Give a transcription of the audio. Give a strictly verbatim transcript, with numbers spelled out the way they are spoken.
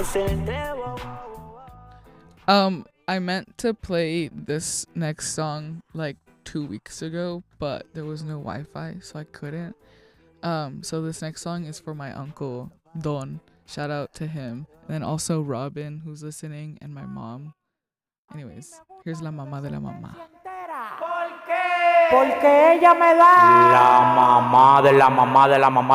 Um, I meant to play this next song like two weeks ago, but there was no Wi-Fi, so I couldn't. Um, so this next song is for my uncle Don. Shout out to him, and then also Robin, who's listening, and my mom. Anyways, here's La Mamá de la Mamá. Porque ella me da La mamá de la mamá de la mamá